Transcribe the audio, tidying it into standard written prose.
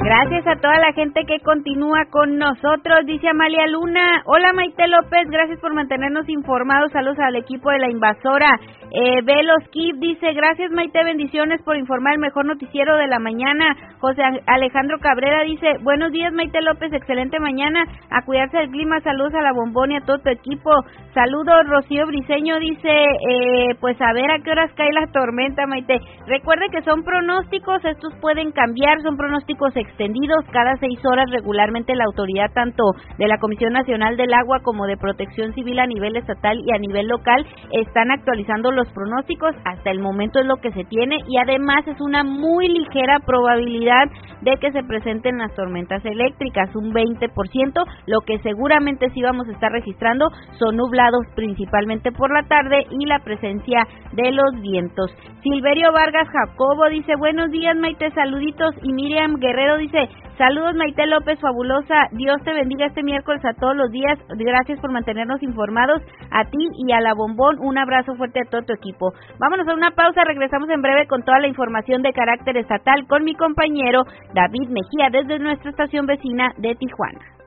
Gracias a toda la gente que continúa con nosotros, dice Amalia Luna. Hola Maite López, gracias por mantenernos informados. Saludos al equipo de La Invasora. Velos Kip dice, gracias Maite, bendiciones por informar el mejor noticiero de la mañana. José Alejandro Cabrera dice, buenos días Maite López, excelente mañana, a cuidarse del clima, saludos a la Bombón y a todo tu equipo. Saludos. Rocío Briseño dice, pues a ver a qué horas cae la tormenta, Maite. Recuerde que son pronósticos, estos pueden cambiar, son pronósticos extendidos, cada 6 horas regularmente la autoridad tanto de la Comisión Nacional del Agua como de Protección Civil a nivel estatal y a nivel local están actualizando los pronósticos, hasta el momento es lo que se tiene y además es una muy ligera probabilidad de que se presenten las tormentas eléctricas, un 20%, lo que seguramente sí vamos a estar registrando son nublados principalmente por la tarde y la presencia de los vientos. Silverio Vargas Jacobo dice, buenos días Maite, saluditos, y Miriam Guerrero dice, saludos Maite López, fabulosa, Dios te bendiga este miércoles a todos los días, gracias por mantenernos informados, a ti y a la Bombón, un abrazo fuerte a todo tu equipo. Vámonos a una pausa, regresamos en breve con toda la información de carácter estatal con mi compañero David Mejía desde nuestra estación vecina de Tijuana.